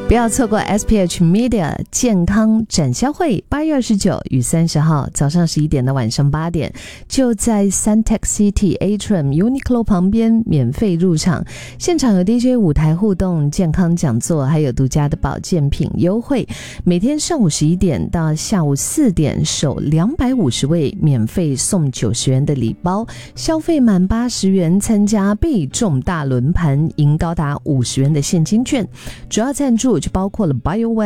不要错过 SPH Media 健康展销会，8月29与30号早上11点到晚上8点，就在 Suntec City Atrium Uniqlo 旁边免费入场。现场有 DJ 舞台互动、健康讲座，还有独家的保健品优惠。每天上午11点到下午4点，首250位免费送90元的礼包，消费满80元参加倍重大轮盘，赢高达50元的现金券。主要赞助就包括了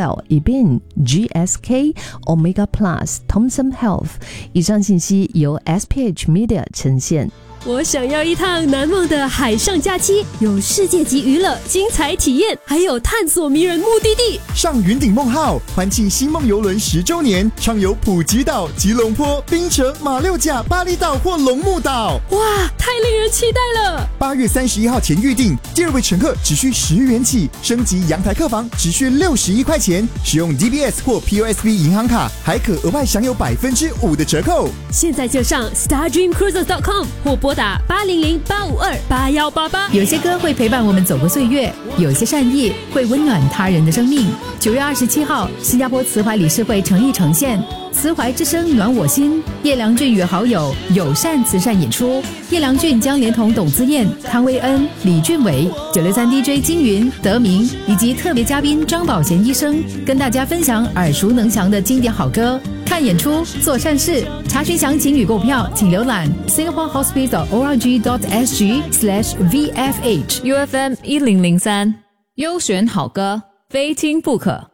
BioWell、eBin、GSK、Omega Plus、Thompson Health。以上信息由 SPH Media 呈现。 我想要一趟难忘的海上假期，有世界级娱乐、精彩体验，还有探索迷人目的地。 上云顶梦号，欢庆星梦邮轮10周年，畅游普吉岛、吉隆坡、槟城、马六甲、巴厘岛或龙目岛。 哇，太令人期待了 ！8月31号前预订，第2位乘客只需10元起，升级阳台客房只需61块钱，使用 DBS 或 POSB 银行卡，还可额外享有5%的折扣。 现在就上 StarDreamCruises.com 或拨打800-852-8188。 有些歌会陪伴我们走过岁月，有些善意会温暖他人的生命。9月27号，新加坡慈怀理事会诚意呈现慈怀之声暖我心，叶良俊与好友友善慈善演出。叶良俊将连同董姿燕、汤威恩、李俊伟、963 DJ 金云、德明以及特别嘉宾张宝贤医生，跟大家分享耳熟能详的经典好歌。看演出，做善事。查询详情与购票，请浏览 singaporehospice.org.sg/VFH。 UFM 1003，优选好歌，非听不可。